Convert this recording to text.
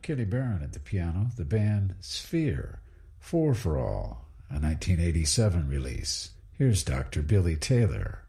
Kenny Barron at the piano, the band Sphere, Four for All, a 1987 release. Here's Dr. Billy Taylor.